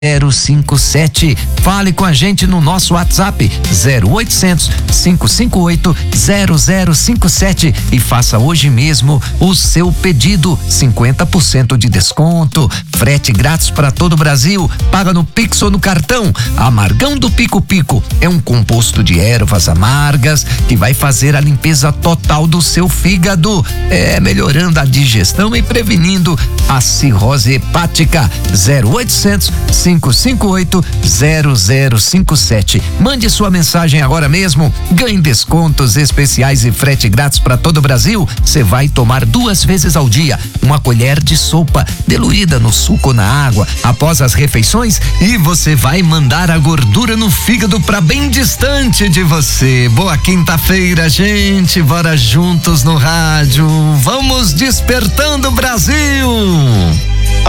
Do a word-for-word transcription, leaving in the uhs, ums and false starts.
zero cinco sete. Fale com a gente no nosso WhatsApp zero oitocentos, cinco cinco oito, zero zero cinco sete e faça hoje mesmo o seu pedido. cinquenta por cento de desconto, frete grátis para todo o Brasil, paga no Pix ou no cartão. Amargão do Pico Pico é um composto de ervas amargas que vai fazer a limpeza total do seu fígado, é, melhorando a digestão e prevenindo a cirrose hepática. zero oitocentos, cinco cinco oito, zero zero cinco sete. Mande sua mensagem agora mesmo, ganhe descontos especiais e frete grátis para todo o Brasil. Você vai tomar duas vezes ao dia uma colher de sopa diluída no suco ou na água após as refeições e você vai mandar a gordura no fígado para bem distante de você. Boa quinta-feira, gente, bora juntos no rádio, vamos despertando o Brasil.